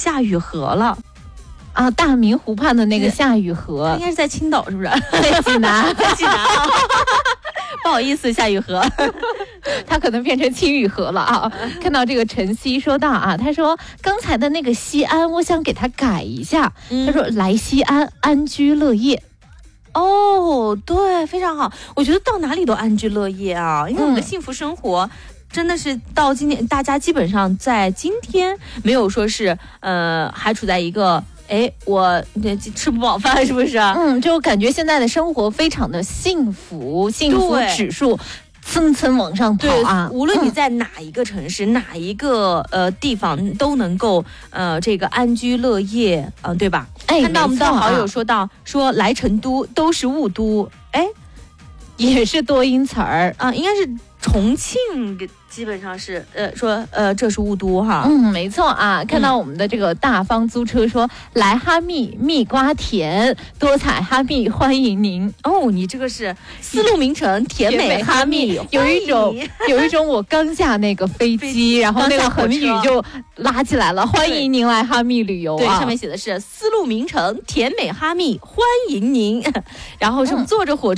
夏雨荷了。 啊，大明湖畔的那个夏雨荷， 应该是在青岛，是不是？ 在济南， 在济南。不好意思，夏雨荷， 他可能变成青雨荷了啊！看到这个晨曦说到啊，他说刚才的那个西安，我想给他改一下。他说来西安，安居乐业。 哦，对，非常好。我觉得到哪里都安居乐业啊，因为我们的幸福生活。真的是到今天，大家基本上在今天没有说是还处在一个我吃不饱饭，是不是？ 就感觉现在的生活非常的幸福，幸福指数蹭蹭往上跑啊！ 无论你在哪一个城市、哪一个地方，都能够这个安居乐业，对吧？看到我们的好友说来成都都是雾都， 也是多音词儿啊，应该是重庆。基本上是说这是雾都哈， 没错啊。看到我们的这个大方租车说来哈密蜜瓜甜，多彩哈密欢迎您。 哦，你这个是丝路名城甜美哈密， 有一种我刚下那个飞机，然后那个横语就拉起来了，欢迎您来哈密旅游啊。 对，上面写的是丝路名城甜美哈密欢迎您，然后是坐着火车。